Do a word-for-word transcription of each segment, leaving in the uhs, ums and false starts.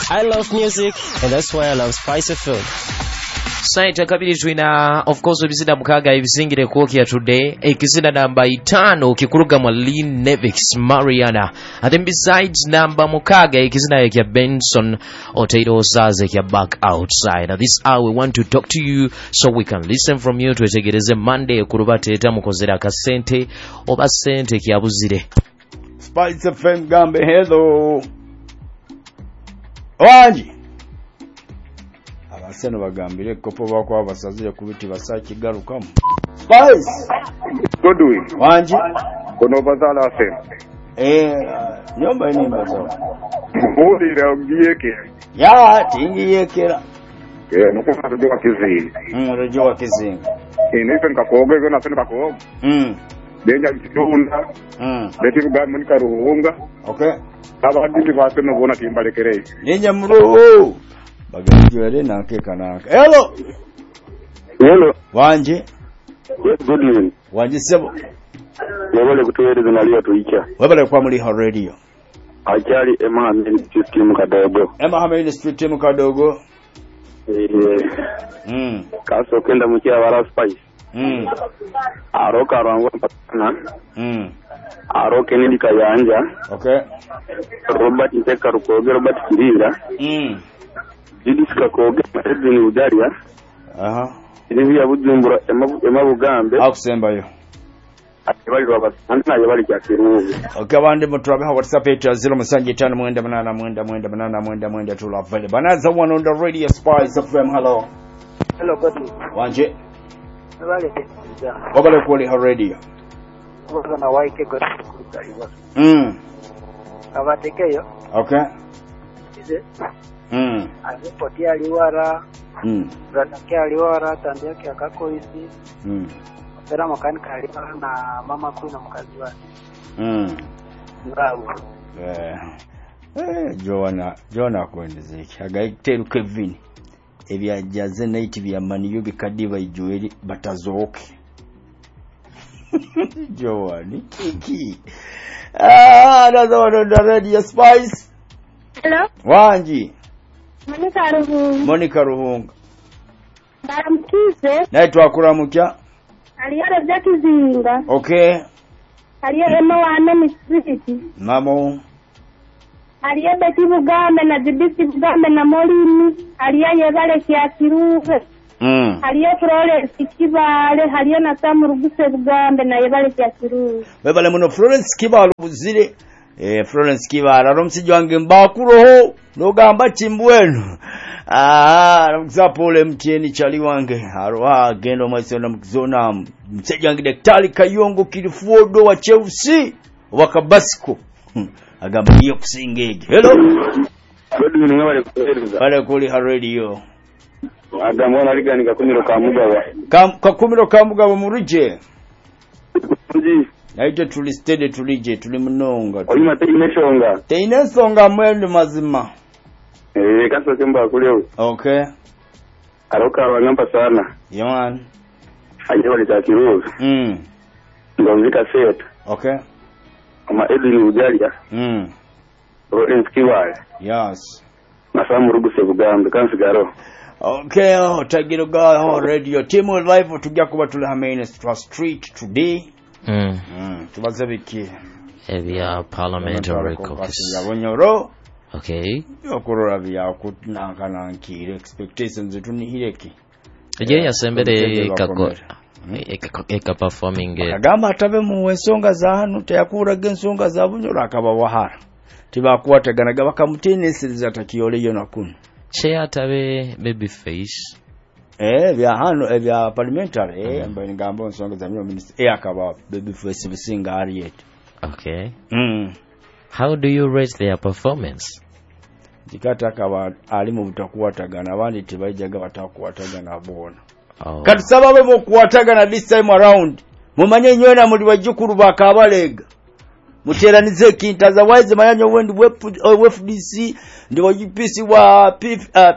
I love music, and that's why I love Spice F M. Saita kabiri tuina of course ebizina mukaga ebizingire kwokya today ekizina namba itano kikuruga mwa Lynn Nevix Mariana and then besides namba mukaga ekizina ekya Benson Otaito Saze ekya Back Outside. This hour we want to talk to you so we can listen from you twetegereze Monday kurubate eta mukozera kasente oba sente kyabuzire. Spice F M gambe hello Wanji Abaseno bagambire kopo bakwa basazire kubiti basaki garukamu Spice Good week Wanji kono bazala asen Eh nyomba ni bazala Bodi ra ngiyeke Ya tingi yekera Eh nuko fadoa kizi Mm rojo kizinga Eh nifen ka koge gona fen ka koge Mm Denja kitunda Mm Beti ga mun karuunga Okay Aba dindi vasen no bona timbale kere Ninja mruhu Bagajwele na keka na Hello Hello Wanji Yes good evening Wanji sebo Yabale kutuweleza naliyo tuicha Webale kwa muli ha radio Achali Emma Ministry Kadogo Emma Ministry Kadogo Eh Mm Kaso kenda mkia wala Spice Mm Aroka rango patana Mm Aroke ni dikayanja Okay Robert Nteka rukoge Robert Kirinda Mm Jidisika koge Edwin Udaria Aha Ibi ya Bujumbura ema Bugambe akusemba yo Atibali rwabasanta yabali kyakiruvu Okay abandi muturabe ha WhatsApp page zero musanje tano mwenda banana mwenda mwenda banana mwenda mwenda tula vale banaza one on the radio Spice F M hello Hello Godwin Wanje Wale kija Wabale kuli ha radio Wazo na waike Godwin kutaliwa Mm Abatekeyo Okay Ize Mm Alipotia liwara Mm Bratakia liwara Tandia kia kako isi Mm Pera makani kaliwara na mama kui na mkazi wake Mm Ngawu Eh Eh Joana Joana kwendezeki Agaiteru Kevin Ebya jaze night bya maniyo bikadiba ijoeli batazoke Joani kiki Ah that's one on the radio Spice Hello Wanji Monica Ruhunga Monica Ruhunga Baramkize Naitwa akuramukya Aliyo Rebja Kizinga Okay Aliyo Emma Wane Misriti Mamo Aliyo Beti Bugambe na Judisi Bugambe na Molini Aliyo Yebale Kyakiruve Mm Aliyo Florence Kibale Aliyo na Samu Ruguse Bugambe na Yebale Kyakiruve Bebale muno Florence Kibale buzire Eh Florence Kibale aromsiji wange mbakuroho nogamba chimbwenu Ah namzapole mtieni chali wange arwa gendo mwesona mkizona mseja wange daktari Kayongo Kilifuodo wa Chelsea wakabasiko agamba hiyo kusingege hello Godwin ngabale kueleza Bale kuli ha radio Agamona ligani kakumiro kamugawa Kam kakumiro kamugabo muruje Nji Naite tuli stede tulije tuli munonga Oyima teineshonga Teinesonga mwende mazima Eh kaso kemba kuleo Okay Aroka wangamba sana Yaman Ayebali kyakiruvu Mm Ngomvika set Okay Ama Edwin Udaria Mm Florence Kibale Yes Nasamu Ruguse Bugambe kansigaro Okay, otagiro ga radio team live tujja kuba tuli ha Main Street today. Mm. Mm, tubaze biki. Ebya parliamentary caucus. Yabonyoro. Okay. Yokurora bya kunankana nkire expectations tunihireki. Eje yasembere kako eka performing. Agamba atabe mu wensonga za hanu teyakura gensonga za bunyoro akaba wahara. Tibakuwa teganaga bakamutenesiriza takiyole yo nakunu. Che atabe baby face. Eh bya hano eh bya parliamentary eh ambaye mm. Ngamba nsonga za myo minister eh akaba baby face bisinga Harriet. Okay. Mm. How do you rate their performance? Jikata akaba ali mu butakuwatagana abandi tibajaga batakuwatagana bona. Oh. Kati sababu bo kuwatagana this time around. Mumanye nywena muri bajukuru bakabalega. Muteranize kintaza wise mayanyo wendi F D C ndi wa U P C wa P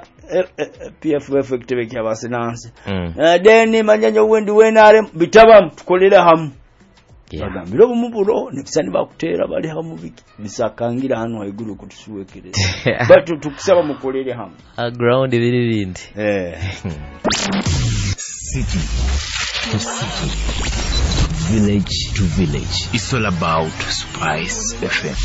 F F ekitebe kya basinanse. Eh then manyanyo wendi wenare bitaba tukolera hamu. Yeah. bagambira obumubulo nekisani bakutera bali hamubiki bisakangira hano haiguru kutusuwekereza batu tukusaba mukolere hamu a ground biri bindi eh city to city, village to village. It's all about Spice F M.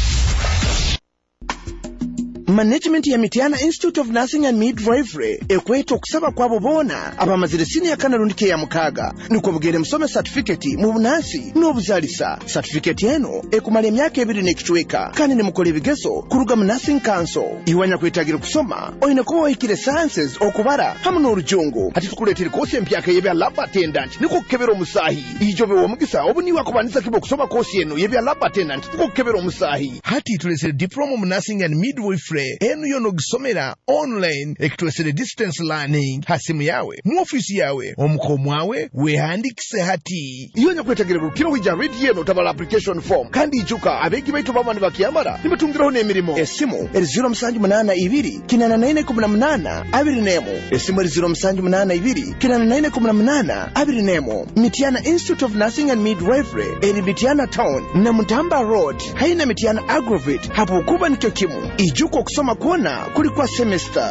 Management ya Mitiana Institute of Nursing and Midwifery ekweta okusaba kwabo bona abamazire senior kanalundike ya mukaga nuko bugere musome certificate mu bunasi n'obuzalisa. Certificate eno ekumala emyaka ebiri n'ekitweka kandi ne mukole bigezo kuruga mu Nursing Council. Iwanya kwetagira kusoma oyina ko oyikire sciences okubara hamu n'orujungu ati tukuletera kosi empyaka yebya lab attendant niko kebero musahi ijobe wo mugisa obuniwa kubanisa kibo kusoma kosi eno yebya lab attendant niko kebero musahi hati tulesere diploma mu Nursing and Midwifery enu yono gisomera online ekitwesere distance learning hasimu yawe mu office yawe omukomwawe wehandikise hati iyonya kwetagira rukiro wija read yeno tabala application form kandi ijuka abegi baitu bamani bakiyamara nimetungiraho n'emirimo esimu eri zero musanju munana ibiri kinana nine kumi na munana abiri nemo esimu eri zero musanju munana ibiri kinana nine kumi na munana abiri nemo. Mitiana Institute of Nursing and Midwifery eri Mitiana Town na Mutamba Road haina Mitiana Agrovate hapo kuba nikyo kimu ijuko kusoma kuona kulikuwa semester.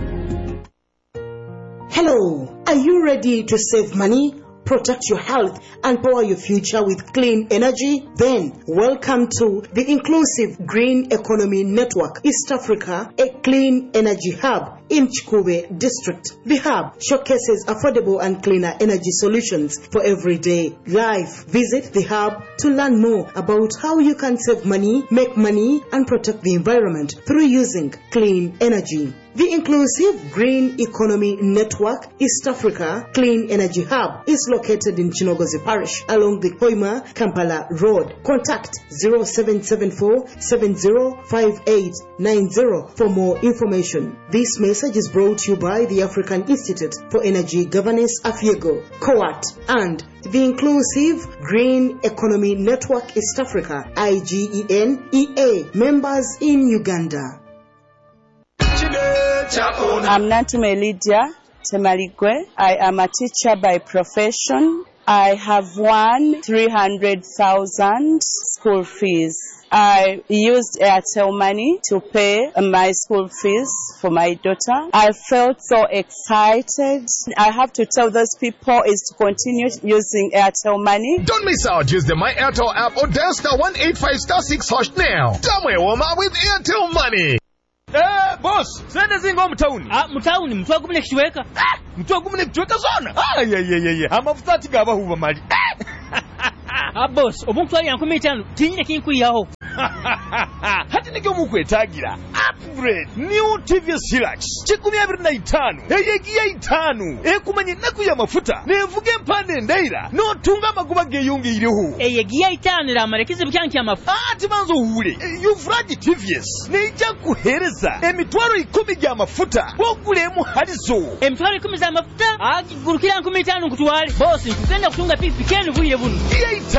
Hello, are you ready to save money, protect your health, and power your future with clean energy? Then, welcome to the Inclusive Green Economy Network East Africa, a clean energy hub in Chikube District. The hub showcases affordable and cleaner energy solutions for everyday life. Visit the hub to learn more about how you can save money, make money, and protect the environment through using clean energy. The Inclusive Green Economy Network East Africa Clean Energy Hub is located in Chinogozi Parish along the Hoima Kampala Road. Contact zero seven seven four seven zero five eight nine zero for more information. This message is brought to you by the African Institute for Energy Governance, AFIEGO, COAT, and the Inclusive Green Economy Network East Africa, I G E N E A, members in Uganda. I'm Nantume Lydia Temaligwe. I am a teacher by profession. I have won three hundred thousand school fees. I used Airtel money to pay my school fees for my daughter. I felt so excited. I have to tell those people is to continue using Airtel money. Don't miss out. Use the My Airtel app or dial star one eight five star six hash now. Damwe woma with Airtel money. Eh, boss, sende zingo mtauni. Ah, mtauni, mtu agumune kishweka. Ah, mtu agumune kishweka zona. Ah, ye ye ye ye. Amafuta tigaba huba mali. Ah, boss, omuntu ali yankumi itano. Tinyine kinku yaho. Hati nige mukwetagira. Upgrade new T V S Hilux. Chikumi abiri na itano. Eyegiye itano. Ekumanye naku ya mafuta. Nevuge mpande ndaira. No tunga maguba geyungi iriho. Eyegiye itano la marekize byanki ya mafuta. Ah, timanzo hure. Yuvraji T V S. Neija kuhereza. Emitwaro ikumi ya mafuta. Wogulemu halizo. Emitwaro ikumi za mafuta. Ah, gurukira nkumi itano kutuwale. Boss, nkugenda kutunga pikipiki enu vuye bunu.